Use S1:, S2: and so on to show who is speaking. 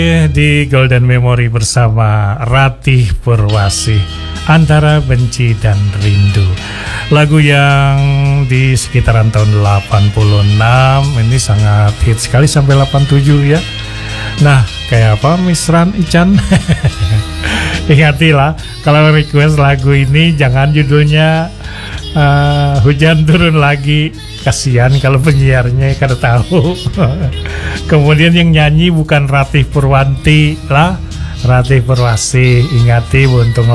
S1: Di Golden Memory bersama Ratih Purwasih, Antara Benci dan Rindu. Lagu yang di sekitaran tahun 86 ini sangat hit sekali sampai 87 ya. Nah, kayak apa Miss Ran Ican? Ingatilah, kalau request lagu ini jangan judulnya Hujan Turun Lagi. Kasihan kalau penyiarnya kada tahu. Kemudian yang nyanyi bukan Ratih Purwanti lah, Ratih Purwasih. Ingati buntung